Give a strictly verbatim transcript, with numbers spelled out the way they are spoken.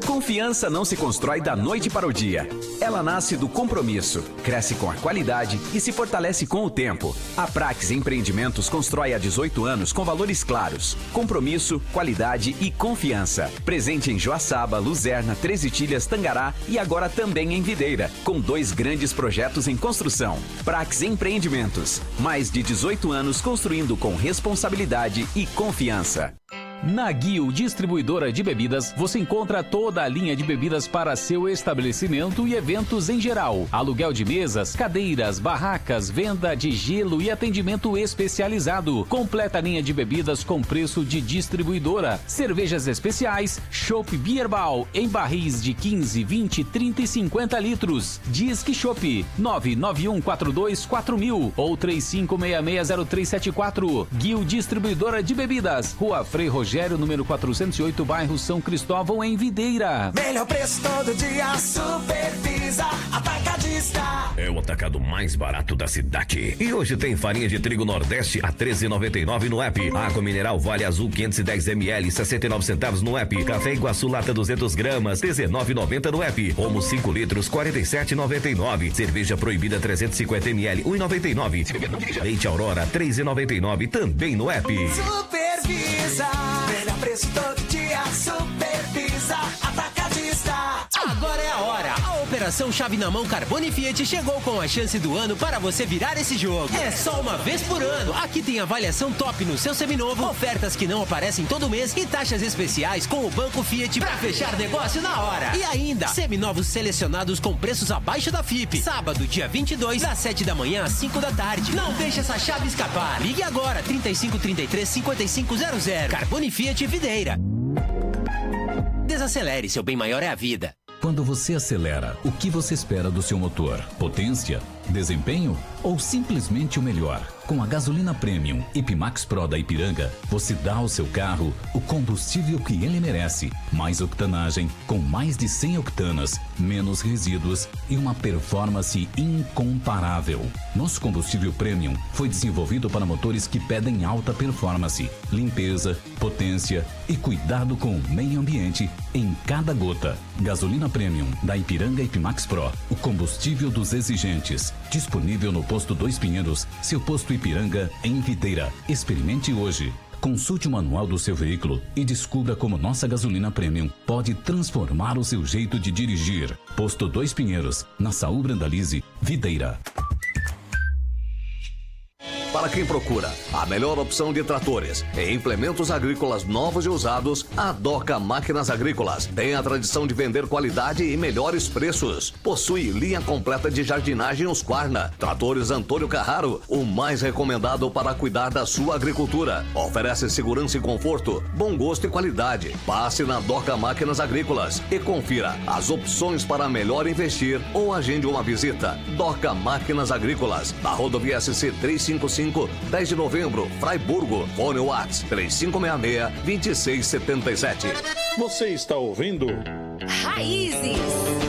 Confiança não se constrói da noite para o dia. Ela nasce do compromisso, cresce com a qualidade e se fortalece com o tempo. A Praxis Empreendimentos constrói há dezoito anos com valores claros: compromisso, qualidade e confiança. Presente em Joaçaba, Luzerna, Três Itilhas, Tangará e agora também em Videira, com dois grandes projetos em construção. Praxis Empreendimentos, mais de dezoito anos construindo com responsabilidade e confiança. Na Guil Distribuidora de Bebidas, você encontra toda a linha de bebidas para seu estabelecimento e eventos em geral. Aluguel de mesas, cadeiras, barracas, venda de gelo e atendimento especializado. Completa linha de bebidas com preço de distribuidora. Cervejas especiais, Chopp Bierbal em barris de quinze, vinte, trinta e cinquenta litros. Disque Chopp nove nove um quatro dois quatro mil ou três cinco seis seis zero três sete quatro. Guil Distribuidora de Bebidas, Rua Frei Rogério, número quatrocentos e oito, bairro São Cristóvão, em Videira. Melhor preço todo dia, Supervisa Atacadista. É o atacado mais barato da cidade. E hoje tem farinha de trigo Nordeste a treze reais e noventa e nove centavos no app. Água mineral Vale Azul quinhentos e dez mililitros, sessenta e nove centavos no app. Café Iguaçu lata duzentas gramas, dezenove reais e noventa centavos no app. Homo cinco litros, quarenta e sete reais e noventa e nove centavos. Cerveja Proibida trezentos e cinquenta mililitros, um reais e noventa e nove centavos. Leite Aurora, três reais e noventa e nove centavos, também no app. Supervisa, melhor preço todo dia, Supervisa Atacadista. Agora é a hora. A Operação Chave na Mão Carbone Fiat chegou com a chance do ano para você virar esse jogo. É só uma vez por ano. Aqui tem avaliação top no seu seminovo, ofertas que não aparecem todo mês e taxas especiais com o Banco Fiat para fechar negócio na hora. E ainda, seminovos selecionados com preços abaixo da F I P. Sábado, dia vinte e dois, das sete da manhã às cinco da tarde. Não deixe essa chave escapar. Ligue agora, trinta e cinco, trinta e três, cinquenta e cinco zero zero. Carbone Fiat Videira. Desacelere, seu bem maior é a vida. Quando você acelera, o que você espera do seu motor? Potência? Desempenho? Ou simplesmente o melhor? Com a gasolina Premium Epimax Pro da Ipiranga, você dá ao seu carro o combustível que ele merece. Mais octanagem, com mais de cem octanas, menos resíduos e uma performance incomparável. Nosso combustível Premium foi desenvolvido para motores que pedem alta performance, limpeza, potência e cuidado com o meio ambiente em cada gota. Gasolina Premium da Ipiranga Epimax Pro, o combustível dos exigentes. Disponível no posto Dois Pinheiros, seu posto Ipiranga em Videira. Experimente hoje. Consulte o manual do seu veículo e descubra como nossa gasolina Premium pode transformar o seu jeito de dirigir. Posto Dois Pinheiros, na Saúl Brandalize, Videira. Para quem procura a melhor opção de tratores e implementos agrícolas novos e usados, a Doca Máquinas Agrícolas tem a tradição de vender qualidade e melhores preços. Possui linha completa de jardinagem Husqvarna, tratores Antônio Carraro, o mais recomendado para cuidar da sua agricultura. Oferece segurança e conforto, bom gosto e qualidade. Passe na Doca Máquinas Agrícolas e confira as opções para melhor investir ou agende uma visita. Doca Máquinas Agrícolas, na rodovia S C trezentos e cinquenta e cinco, dez de novembro, Fraiburgo. Fone Whats três cinco seis seis, dois seis sete sete. Você está ouvindo Raízes.